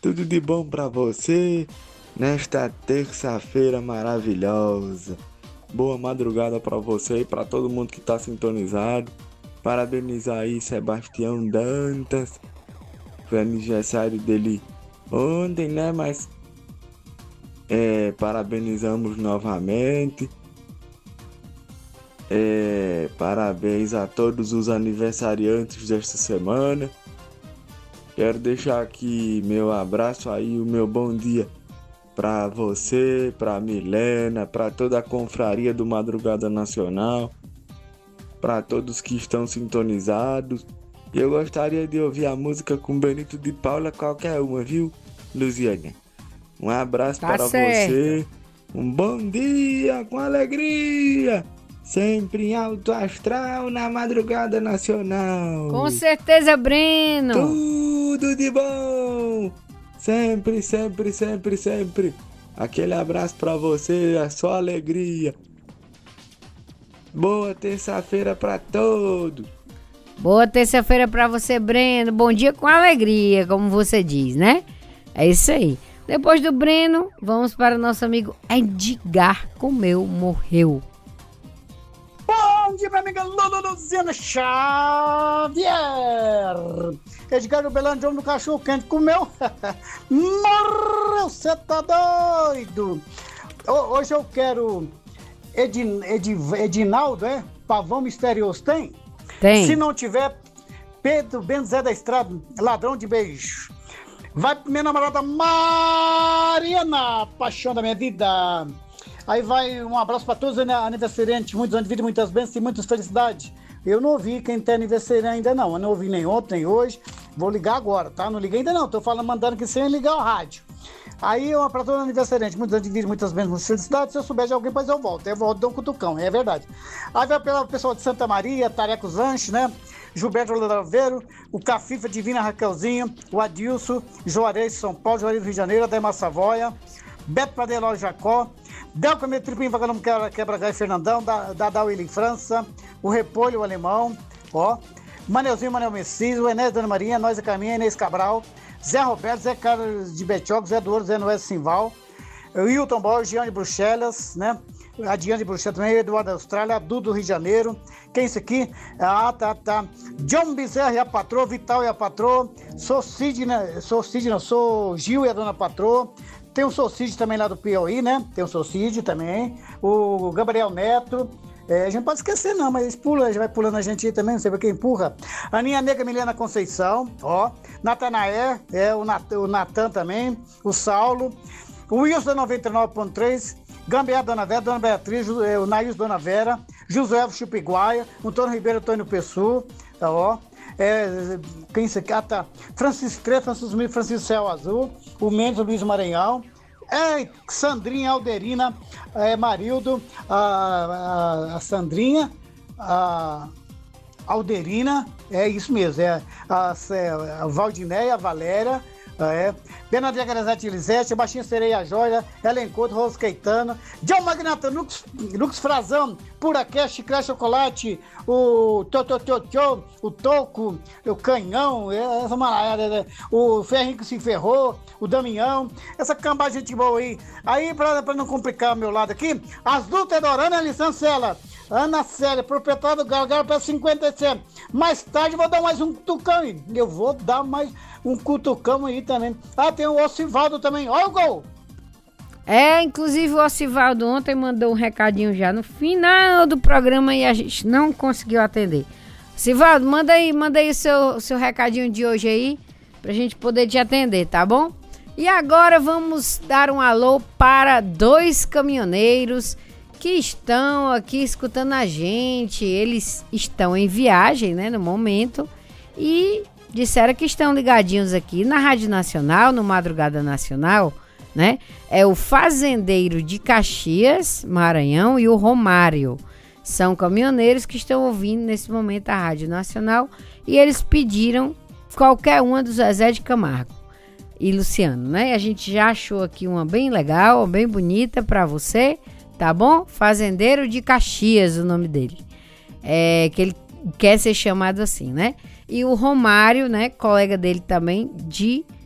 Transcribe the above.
Tudo de bom pra você nesta terça-feira maravilhosa. Boa madrugada pra você e pra todo mundo que tá sintonizado. Parabenizar aí Sebastião Dantas. Foi aniversário dele ontem, né? Mas parabenizamos novamente. Parabéns a todos os aniversariantes desta semana. Quero deixar aqui meu abraço aí, o meu bom dia para você, para Milena, para toda a confraria do Madrugada Nacional, para todos que estão sintonizados. E eu gostaria de ouvir a música com Benito de Paula, qualquer uma, viu, Luziane? Um abraço para você, um bom dia com alegria, sempre em alto astral na Madrugada Nacional. Com certeza, Breno. Tudo de bom. Sempre, sempre, sempre, sempre. Aquele abraço pra você, a sua alegria. Boa terça-feira pra todos. Boa terça-feira pra você, Breno. Bom dia com alegria, como você diz, né? É isso aí. Depois do Breno, vamos para o nosso amigo Edgar Comeu, morreu. Bom dia, minha amiga Luziana Xavier. Edgar Belândia, homem do cachorro quente, comeu. Morreu, você tá doido. Hoje eu quero Edinaldo, Pavão Misterioso, tem? Tem. Se não tiver, Pedro Benzé da Estrada, ladrão de beijo. Vai pra minha namorada Mariana, paixão da minha vida. Aí vai um abraço para todos os aniversariantes, muitos anos de vida, muitas bênçãos e muitas felicidades. Eu não ouvi quem tem aniversário ainda não, eu não ouvi nem ontem, nem hoje. Vou ligar agora, tá? Não liguei ainda não, tô falando, mandando aqui sem ligar o rádio. Aí para todos os aniversariantes, muitos anos de vida, muitas bênçãs, muitas felicidades. Se eu souber de alguém, depois eu volto dou um cutucão, é verdade. Aí vai pela pessoa de Santa Maria, Tarecos Lanches, né? Gilberto Laveiro, o Cafifa Divina Raquelzinho, o Adilson, Juarez São Paulo, Juarez do Rio de Janeiro, Ademar Savoia, Beto Padeló Jacó, Delca Metripim Vagalume Quebra-Gai Fernandão, Dadá Willi França, o Repolho o Alemão, Manelzinho Manel Messias, o Enéas Dona Maria, Nós a Caminha, Inês Cabral, Zé Roberto, Zé Carlos de Betioca, Zé do Ouro, Zé Noé Simval, o Hilton Borges, Giane Bruxelas, né? A Diane Bruxelas também, Eduardo da Austrália, Dudu do Rio de Janeiro. Quem é isso aqui? Tá. John Bezerra e a patroa, Vital e a patroa, sou Gil e a dona patroa. Tem o Socide também lá do Piauí, né? Tem o Socide também. O Gabriel Neto. A gente não pode esquecer não, mas já vai pulando a gente aí também, não sei pra quem empurra. Aninha Nega Milena Conceição, Natanaé, o Natan também, o Saulo, o Wilson da 99.3, Gambiá Dona Vera, Dona Beatriz, o Naís Dona Vera, Josué Chupiguaia, o Antônio Ribeiro, Antônio Pessu, quem isso aqui? Tá. Francisco Tre, Francisco Céu Azul, o Mendes, o Luiz Maranhão, Sandrinha, Alderina, Marildo, a Sandrinha, a Alderina, é isso mesmo, a Valdinéia, a Valéria, Bernadette Garazete Elisete, Baixinha Sereia Joia, Helen Couto, Rose Caetano, John Magnata, Lux Frazão, Pura Cash, Chiclete Chocolate, o Totototô, o Toco, o Canhão, essa malaiada, o Ferrinho que se ferrou, o Damião, essa cambagem de boa aí. Aí, pra não complicar o meu lado aqui, as duas Edorana e Licencela, Ana Célia, proprietária do Gargalo, para 57. Mais tarde eu vou dar mais um cutucão aí. Eu vou dar mais um cutucão aí também. Tem o Ocivaldo também. Olha o gol! Inclusive o Ocivaldo ontem mandou um recadinho já no final do programa e a gente não conseguiu atender. Ocivaldo, manda aí o seu recadinho de hoje aí, pra gente poder te atender, tá bom? E agora vamos dar um alô para 2 caminhoneiros que estão aqui escutando a gente. Eles estão em viagem, né, no momento, e disseram que estão ligadinhos aqui na Rádio Nacional, no Madrugada Nacional, né? É o Fazendeiro de Caxias, Maranhão, e o Romário. São caminhoneiros que estão ouvindo nesse momento a Rádio Nacional e eles pediram qualquer uma do Zezé de Camargo e Luciano, né? A gente já achou aqui uma bem legal, bem bonita para você. Tá bom? Fazendeiro de Caxias, o nome dele. Que ele quer ser chamado assim, né? E o Romário, né? Colega dele também, de